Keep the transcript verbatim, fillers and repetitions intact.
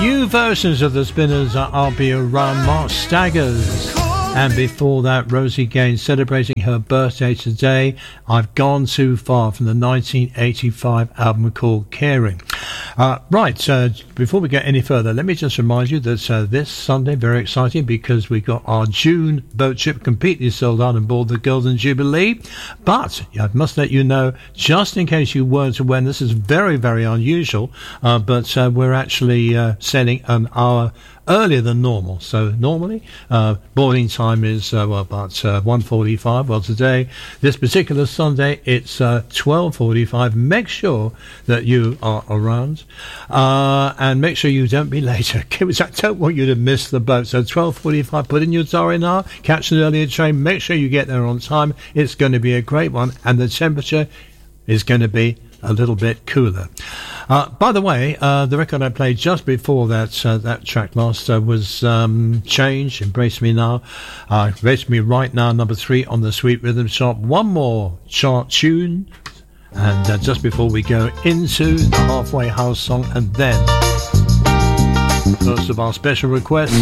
New versions of the Spinners are I'll Be Around, Mark Staggers. And before that, Rosie Gaines celebrating her birthday today. I've Gone Too Far from the nineteen eighty-five album called Caring. Uh, right, uh, before we get any further, let me just remind you that uh, this Sunday, very exciting because we got our June boat trip completely sold out on board the Golden Jubilee. But I must let you know, just in case you weren't aware, and this is very, very unusual, uh, but uh, we're actually uh, sailing an hour earlier than normal. So normally uh, boarding time is uh, well, about uh, one forty-five. Well, today, this particular Sunday, it's uh, twelve forty-five. Make sure that you are around uh, and make sure you don't be late. I don't want you to miss the boat. So twelve forty-five, put in your diary now, catch an earlier train, make sure you get there on time. It's going to be a great one, and the temperature is going to be a little bit cooler. Uh, by the way, uh, the record I played just before that uh, that track last uh, was um, Change, Embrace Me Now. Uh, Embrace Me Right Now, number three on the Sweet Rhythm chart. One more chart tune, and uh, just before we go into the Halfway House song, and then first of our special requests,